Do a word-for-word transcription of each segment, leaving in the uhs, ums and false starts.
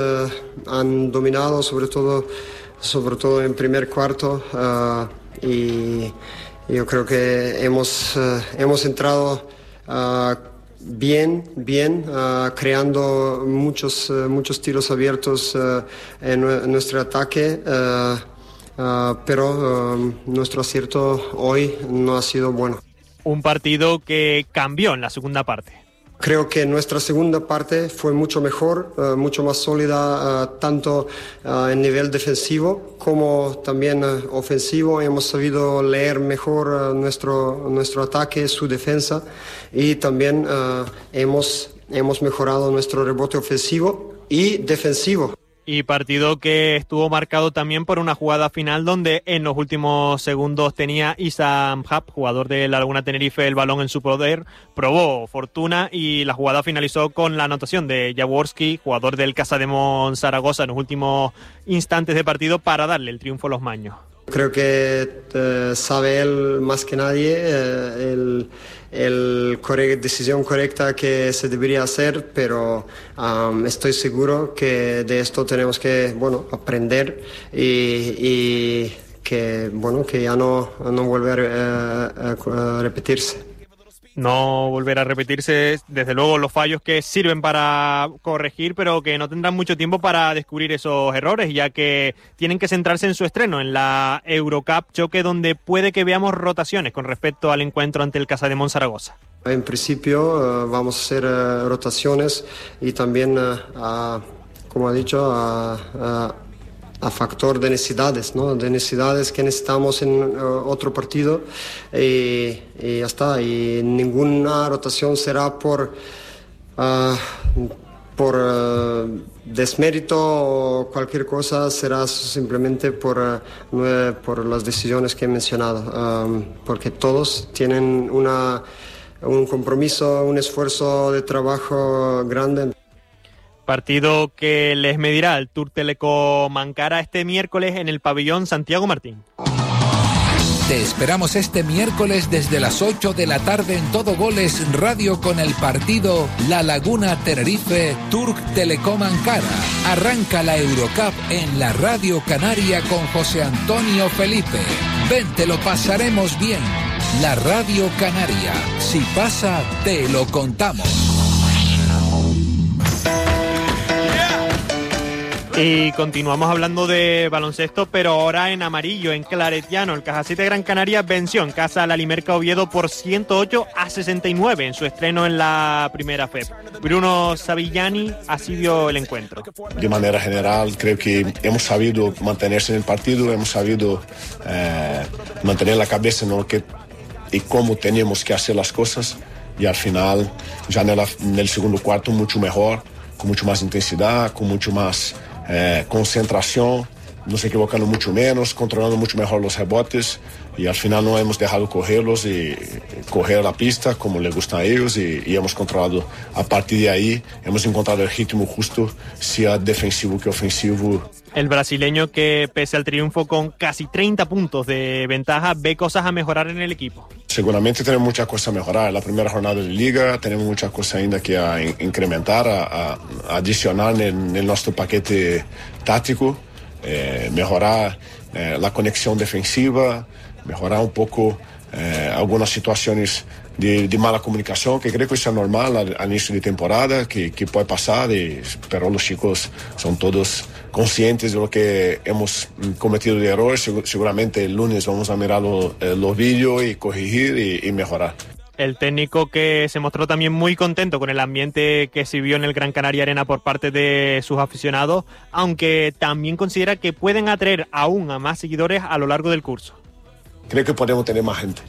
Uh, han dominado sobre todo, sobre todo en primer cuarto uh, y yo creo que hemos, uh, hemos entrado uh, bien, bien, uh, creando muchos, uh, muchos tiros abiertos uh, en, en nuestro ataque, uh, uh, pero uh, nuestro acierto hoy no ha sido bueno. Un partido que cambió en la segunda parte. Creo que nuestra segunda parte fue mucho mejor, uh, mucho más sólida, uh, tanto uh, en nivel defensivo como también uh, ofensivo. Hemos sabido leer mejor uh, nuestro, nuestro ataque, su defensa, y también uh, hemos, hemos mejorado nuestro rebote ofensivo y defensivo. Y partido que estuvo marcado también por una jugada final donde en los últimos segundos tenía Issam Hab, jugador de la Laguna Tenerife, el balón en su poder, probó fortuna y la jugada finalizó con la anotación de Jaworski, jugador del Casademón Zaragoza, en los últimos instantes de partido para darle el triunfo a los maños. Creo que eh, sabe él más que nadie eh, el, el corre- decisión correcta que se debería hacer, pero um, estoy seguro que de esto tenemos que, bueno, aprender y, y que, bueno, que ya no, no volver eh, a, a repetirse. No volver a repetirse, desde luego, los fallos que sirven para corregir, pero que no tendrán mucho tiempo para descubrir esos errores, ya que tienen que centrarse en su estreno, en la Eurocup, choque donde puede que veamos rotaciones con respecto al encuentro ante el Casademón Zaragoza. En principio uh, vamos a hacer uh, rotaciones y también, uh, a, como ha dicho, a, a a factor de necesidades, ¿no? De necesidades que necesitamos en uh, otro partido y, y ya está. Y ninguna rotación será por, uh, por uh, desmérito o cualquier cosa, será simplemente por, uh, por las decisiones que he mencionado, um, porque todos tienen una, un compromiso, un esfuerzo de trabajo grande. Partido que les medirá el Tour Telecom Ankara este miércoles en el pabellón Santiago Martín. Te esperamos este miércoles desde las ocho de la tarde en Todo Goles Radio con el partido La Laguna Tenerife Tour Telecom Ankara. Arranca la Eurocup en la Radio Canaria con José Antonio Felipe. Ven, te lo pasaremos bien. La Radio Canaria. Si pasa, te lo contamos. Y continuamos hablando de baloncesto, pero ahora en amarillo, en claretiano. El Cajasite Gran Canaria venció en casa al Alimerca Oviedo por ciento ocho a sesenta y nueve en su estreno en la primera F E P. Bruno Savillani así vio el encuentro. De manera general, creo que hemos sabido mantenerse en el partido, hemos sabido eh, mantener la cabeza en lo que y cómo teníamos que hacer las cosas, y al final, ya en, la, en el segundo cuarto, mucho mejor, con mucho más intensidad, con mucho más Eh, concentración, nos equivocando mucho menos, controlando mucho mejor los rebotes, y al final no hemos dejado correrlos y correr la pista como les gusta a ellos, y, y hemos controlado. A partir de ahí hemos encontrado el ritmo justo, sea defensivo que ofensivo. El brasileño, que pese al triunfo con casi treinta puntos de ventaja, ve cosas a mejorar en el equipo. Seguramente tenemos muchas cosas a mejorar. La primera jornada de liga, tenemos muchas cosas ainda que a incrementar, a, a, a adicionar en, en nuestro paquete táctico, eh, mejorar eh, la conexión defensiva, mejorar un poco eh, algunas situaciones de, de mala comunicación, que creo que eso es normal al, al inicio de temporada, que, que puede pasar, y, pero los chicos son todos conscientes de lo que hemos cometido de errores. Seguramente el lunes vamos a mirar lo, eh, los vídeos y corregir y, y mejorar. El técnico, que se mostró también muy contento con el ambiente que se vio en el Gran Canaria Arena por parte de sus aficionados, aunque también considera que pueden atraer aún a más seguidores a lo largo del curso. Creo que podemos tener más gente.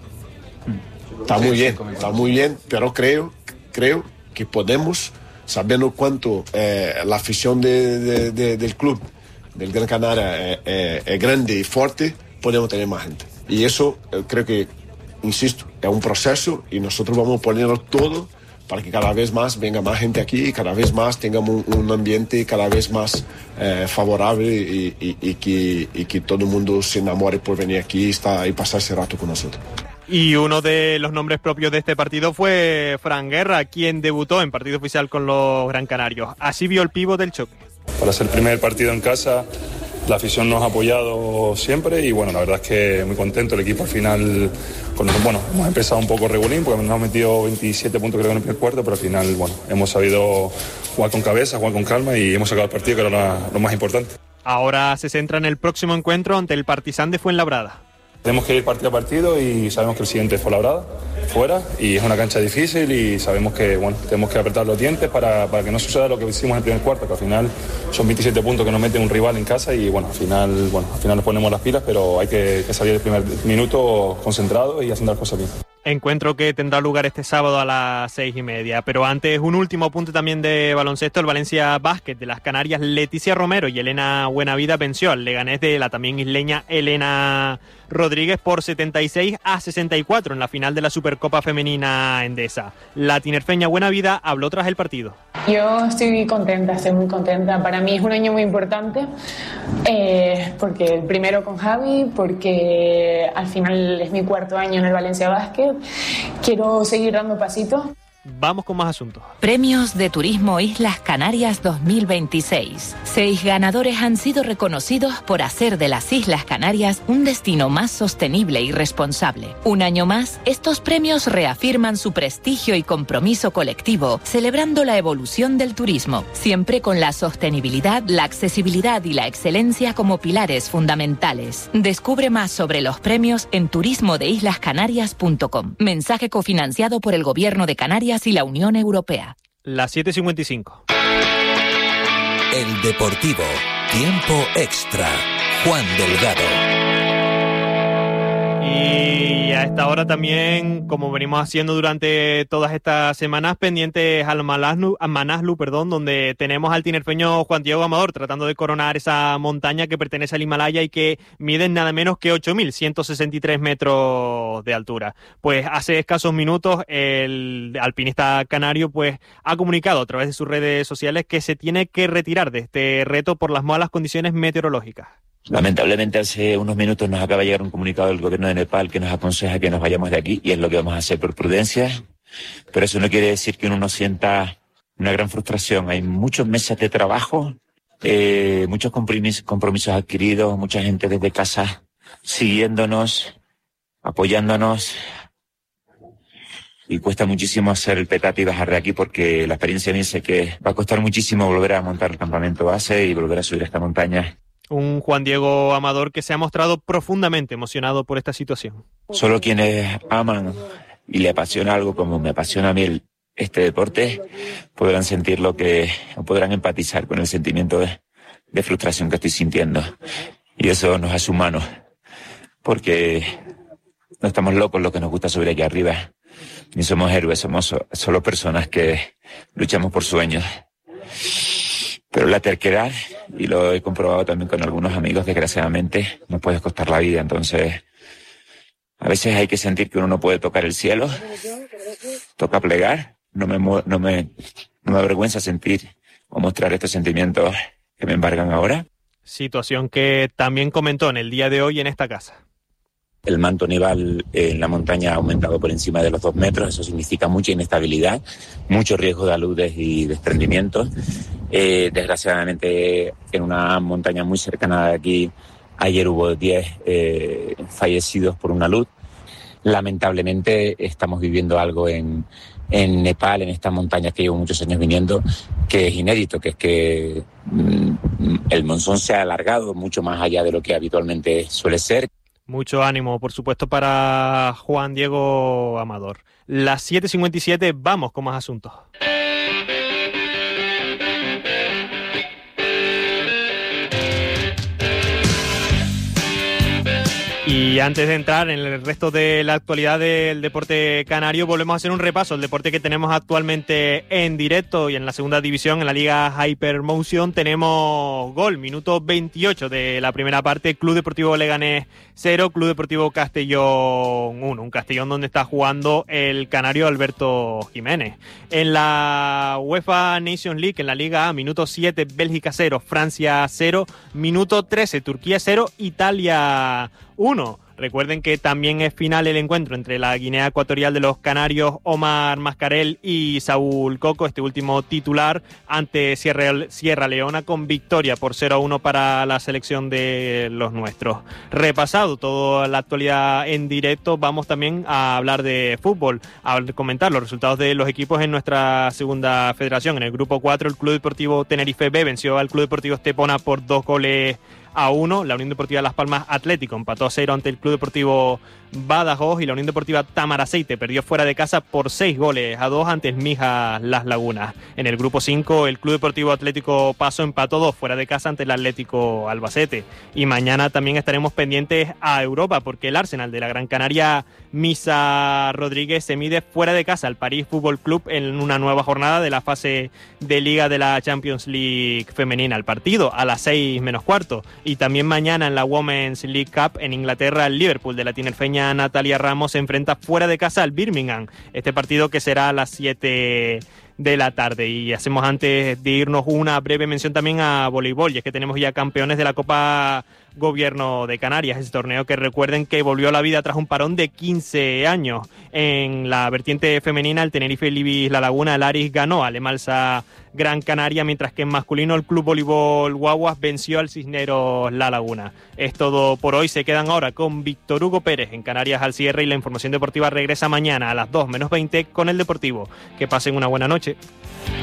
Está muy bien, está muy bien, pero creo, creo que podemos, sabiendo cuánto eh, la afición de, de, de, del club, del Gran Canaria, eh, eh, es grande y fuerte, podemos tener más gente. Y eso eh, creo que, insisto, es un proceso, y nosotros vamos poniendo todo para que cada vez más venga más gente aquí y cada vez más tengamos un, un ambiente cada vez más eh, favorable, y, y, y, que, y que todo el mundo se enamore por venir aquí y, estar, y pasar ese rato con nosotros. Y uno de los nombres propios de este partido fue Fran Guerra, quien debutó en partido oficial con los Gran Canarios. Así vio el pívot del choque. para ser el primer partido en casa. La afición nos ha apoyado siempre y bueno, la verdad es que muy contento. El equipo al final, con, bueno, hemos empezado un poco regulín porque nos hemos metido veintisiete puntos creo en el primer cuarto, pero al final, bueno, hemos sabido jugar con cabeza, jugar con calma y hemos sacado el partido, que era la, lo más importante. Ahora se centra en el próximo encuentro ante el Partizan de Fuenlabrada. Tenemos que ir partido a partido y sabemos que el siguiente es Fuenlabrada, fuera, y es una cancha difícil y sabemos que bueno, tenemos que apretar los dientes para, para que no suceda lo que hicimos en el primer cuarto, que al final son veintisiete puntos que nos mete un rival en casa y bueno, al final, bueno, al final nos ponemos las pilas, pero hay que, que salir el primer minuto concentrado y haciendo las cosas bien. Encuentro que tendrá lugar este sábado a las seis y media. Pero antes, un último apunte también de baloncesto. El Valencia Basket de las Canarias, Leticia Romero y Elena Buenavida venció al Leganés de la también isleña Elena Rodríguez por setenta y seis a sesenta y cuatro en la final de la Supercopa Femenina Endesa. La tinerfeña Buenavida habló tras el partido. Yo estoy contenta, estoy muy contenta. Para mí es un año muy importante, eh, porque el primero con Javi, porque al final es mi cuarto año en el Valencia Basket. Quiero seguir dando pasitos. Vamos con más asuntos. Premios de Turismo Islas Canarias dos mil veintiséis. Seis ganadores han sido reconocidos por hacer de las Islas Canarias un destino más sostenible y responsable. Un año más, estos premios reafirman su prestigio y compromiso colectivo, celebrando la evolución del turismo, siempre con la sostenibilidad, la accesibilidad y la excelencia como pilares fundamentales. Descubre más sobre los premios en turismo de islas canarias punto com. Mensaje cofinanciado por el Gobierno de Canarias y la Unión Europea. Las siete cincuenta y cinco. El Deportivo, tiempo extra. Juan Delgado. Y a esta hora también, como venimos haciendo durante todas estas semanas, pendientes al Manaslu, al Manaslu, perdón, donde tenemos al tinerfeño Juan Diego Amador tratando de coronar esa montaña que pertenece al Himalaya y que mide nada menos que ocho mil ciento sesenta y tres metros de altura. Pues hace escasos minutos el alpinista canario pues ha comunicado a través de sus redes sociales que se tiene que retirar de este reto por las malas condiciones meteorológicas. Lamentablemente hace unos minutos nos acaba de llegar un comunicado del gobierno de Nepal que nos aconseja que nos vayamos de aquí y es lo que vamos a hacer por prudencia, pero eso no quiere decir que uno no sienta una gran frustración. Hay muchos meses de trabajo, eh, muchos compromisos, compromisos adquiridos, mucha gente desde casa siguiéndonos, apoyándonos y cuesta muchísimo hacer el petate y bajar de aquí porque la experiencia me dice que va a costar muchísimo volver a montar el campamento base y volver a subir a esta montaña. Un Juan Diego Amador que se ha mostrado profundamente emocionado por esta situación. Solo quienes aman y le apasiona algo como me apasiona a mí el, este deporte podrán sentir lo que, o podrán empatizar con el sentimiento de, de frustración que estoy sintiendo. Y eso nos hace humanos, porque no estamos locos los que nos gusta subir aquí arriba, ni somos héroes, somos solo personas que luchamos por sueños. Pero la terquedad, y lo he comprobado también con algunos amigos, desgraciadamente, nos puede costar la vida. Entonces, a veces hay que sentir que uno no puede tocar el cielo, toca plegar. No me, no me, no me avergüenza sentir o mostrar estos sentimientos que me embargan ahora. Situación que también comentó en el día de hoy en esta casa. El manto nival en la montaña ha aumentado por encima de los dos metros, eso significa mucha inestabilidad, mucho riesgo de aludes y desprendimientos. Eh, desgraciadamente, en una montaña muy cercana de aquí, ayer hubo diez eh, fallecidos por una alud. Lamentablemente, estamos viviendo algo en, en Nepal, en estas montañas que llevo muchos años viniendo, que es inédito, que es que mm, el monzón se ha alargado mucho más allá de lo que habitualmente suele ser. Mucho ánimo, por supuesto, para Juan Diego Amador. Las siete cincuenta y siete, vamos con más asuntos. Y antes de entrar en el resto de la actualidad del deporte canario, volvemos a hacer un repaso al deporte que tenemos actualmente en directo y en la segunda división, en la Liga Hypermotion. Tenemos gol, minuto veintiocho de la primera parte, Club Deportivo Leganés cero, Club Deportivo Castellón uno. Un Castellón donde está jugando el canario Alberto Jiménez. En la UEFA Nations League, en la Liga A, minuto siete, Bélgica cero, Francia cero, minuto trece, Turquía cero, Italia uno. Recuerden que también es final el encuentro entre la Guinea Ecuatorial de los Canarios, Omar Mascarell y Saúl Coco, este último titular, ante Sierra, Sierra Leona, con victoria por cero a uno para la selección de los nuestros. Repasado toda la actualidad en directo, vamos también a hablar de fútbol, a comentar los resultados de los equipos en nuestra segunda federación. En el grupo cuatro, el Club Deportivo Tenerife B venció al Club Deportivo Estepona por dos goles a uno. La Unión Deportiva Las Palmas Atlético empató a cero ante el Club Deportivo Badajoz, y la Unión Deportiva Tamaraceite perdió fuera de casa por seis goles a dos ante el Mijas Las Lagunas. En el grupo cinco, el Club Deportivo Atlético Paso empató dos fuera de casa ante el Atlético Albacete. Y mañana también estaremos pendientes a Europa, porque el Arsenal de la Gran Canaria, Misa Rodríguez, se mide fuera de casa al París Fútbol Club en una nueva jornada de la fase de Liga de la Champions League femenina. El partido a las seis menos cuarto. Y también mañana en la Women's League Cup en Inglaterra, el Liverpool de la tinerfeña Natalia Ramos se enfrenta fuera de casa al Birmingham. Este partido que será a las siete de la tarde. Y hacemos, antes de irnos, una breve mención también a voleibol, y es que tenemos ya campeones de la Copa Gobierno de Canarias, ese torneo que recuerden que volvió a la vida tras un parón de quince años. En la vertiente femenina, el Tenerife Libis La Laguna, el Aris, ganó al Emalsa Gran Canaria, mientras que en masculino el Club Voleibol Guaguas venció al Cisneros La Laguna. Es todo por hoy. Se quedan ahora con Víctor Hugo Pérez en Canarias al cierre, y la información deportiva regresa mañana a las dos menos veinte con el Deportivo. Que pasen una buena noche.